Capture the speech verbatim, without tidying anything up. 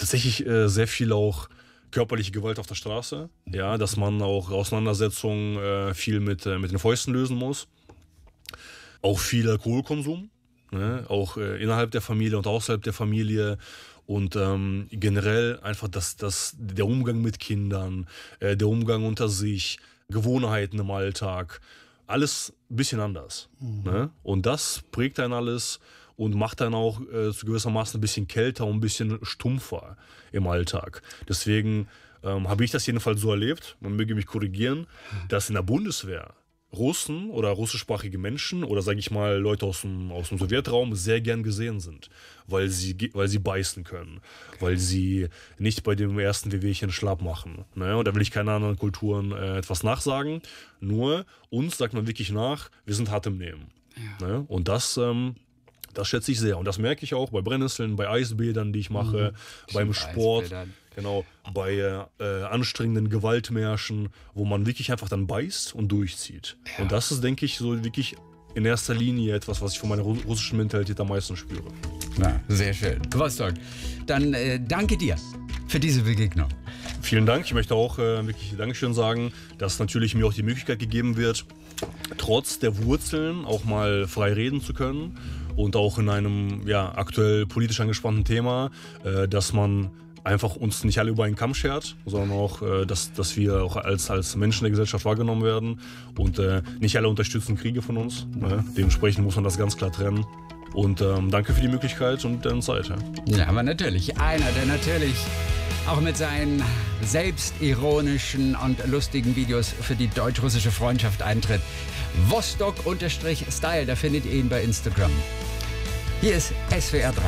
tatsächlich äh, sehr viel auch körperliche Gewalt auf der Straße. Ja, dass man auch Auseinandersetzungen äh, viel mit, äh, mit den Fäusten lösen muss. Auch viel Alkoholkonsum, ne? Auch äh, innerhalb der Familie und außerhalb der Familie. Und ähm, generell einfach das, das, der Umgang mit Kindern, äh, der Umgang unter sich, Gewohnheiten im Alltag, alles ein bisschen anders. Mhm. Ne? Und das prägt einen alles und macht dann auch äh, zu gewissermaßen ein bisschen kälter und ein bisschen stumpfer im Alltag. Deswegen ähm, habe ich das jedenfalls so erlebt, man möge mich korrigieren, dass in der Bundeswehr Russen oder russischsprachige Menschen oder sage ich mal Leute aus dem, aus dem Sowjetraum sehr gern gesehen sind, weil sie, weil sie beißen können, weil sie nicht bei dem ersten Wehwehchen schlapp machen. Ne? Und da will ich keine anderen Kulturen äh, etwas nachsagen, nur uns sagt man wirklich nach, wir sind hart im Nehmen. Ja. Ne? Und das... Ähm, Das schätze ich sehr. Und das merke ich auch bei Brennnesseln, bei Eisbädern, die ich mache, mhm. beim Sport, Eisbädern. Genau, bei äh, anstrengenden Gewaltmärschen, wo man wirklich einfach dann beißt und durchzieht. Ja. Und das ist, denke ich, so wirklich in erster Linie etwas, was ich von meiner russischen Mentalität am meisten spüre. Na, sehr schön. Vostok, dann äh, danke dir für diese Begegnung. Vielen Dank. Ich möchte auch äh, wirklich Dankeschön sagen, dass natürlich mir auch die Möglichkeit gegeben wird, trotz der Wurzeln auch mal frei reden zu können. Und auch in einem ja, aktuell politisch angespannten Thema, äh, dass man einfach uns nicht alle über einen Kamm schert, sondern auch, äh, dass, dass wir auch als, als Menschen der Gesellschaft wahrgenommen werden. Und äh, nicht alle unterstützen Kriege von uns. Ne? Dementsprechend muss man das ganz klar trennen. Und ähm, danke für die Möglichkeit und deine Zeit. Ja. ja, aber natürlich einer, der natürlich auch mit seinen selbstironischen und lustigen Videos für die deutsch-russische Freundschaft eintritt. Vostok-Style, da findet ihr ihn bei Instagram. Hier ist S W R drei.